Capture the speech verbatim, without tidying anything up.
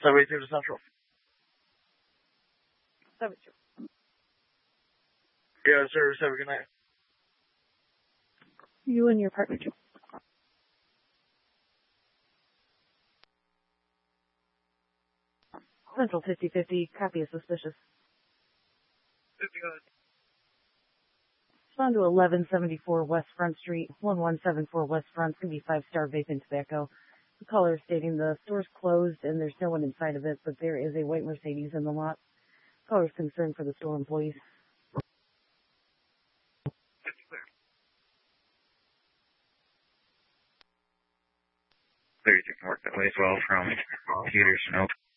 seventy-two to Central. seventy-two. Yeah, service. Have a good night. You and your partner, too. Central fifty fifty, copy is suspicious. Respond to eleven seventy-four West Front Street, eleven seventy-four West Front, it's going to be Five Star Vape and Tobacco. The caller is stating the store's closed and there's no one inside of it, but there is a white Mercedes in the lot. Caller is concerned for the store employees. thirty-two North that way as well from Peterson Oak.